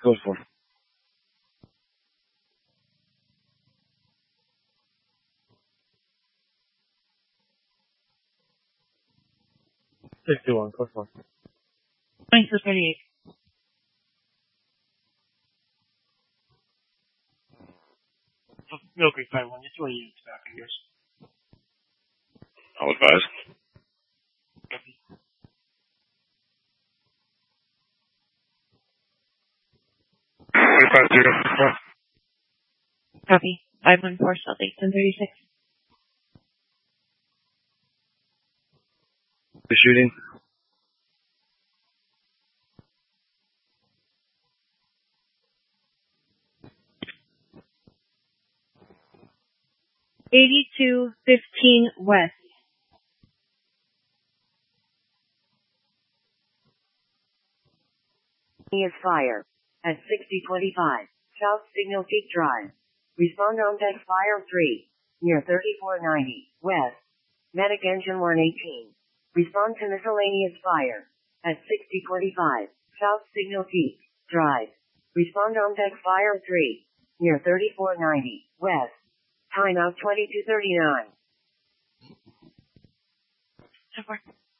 Code 4. Code 4. 2438. Mill Creek 5-1, just 20 units back, I guess. I'll advise. Copy. Copy. 514 South 1036. The shooting. $82.15 west. Is fire at 6025 South Signal Peak Drive. Respond on deck fire 3 near 3490 west. Medic engine 118. Respond to miscellaneous fire at 6025 South Signal Peak Drive. Respond on deck fire 3 near 3490 west. Timeout 2239. So far.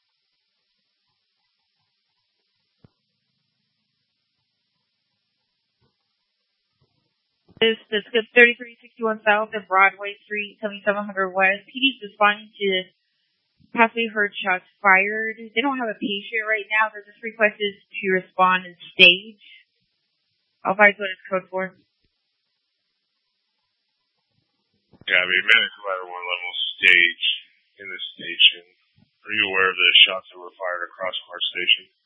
This is 3361 South of Broadway Street, 7700 West. PD's responding to possibly heard shots fired. They don't have a patient right now. They're just requested to respond and stage. I'll find what it's code for. Yeah, medics ladder 1 level stage in the station. Are you aware of the shots that were fired across from our station?